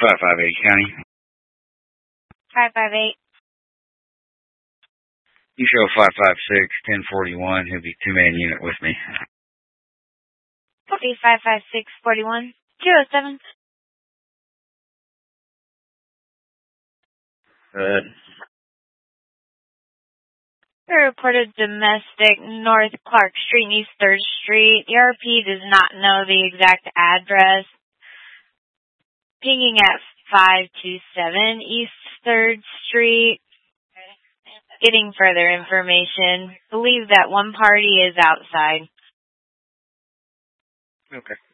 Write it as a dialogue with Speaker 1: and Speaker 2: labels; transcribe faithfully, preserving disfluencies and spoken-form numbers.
Speaker 1: five five eight County.
Speaker 2: five five eight.
Speaker 1: You show five five six, ten forty-one. He'll be two-man unit with me.
Speaker 2: Copy five five six, forty-one. zero seven.
Speaker 1: Good.
Speaker 2: We reported domestic North Clark Street and East third Street. The R P does not know the exact address. Pinging at five two seven East third Street. Getting further information. Believe that one party is outside.
Speaker 1: Okay.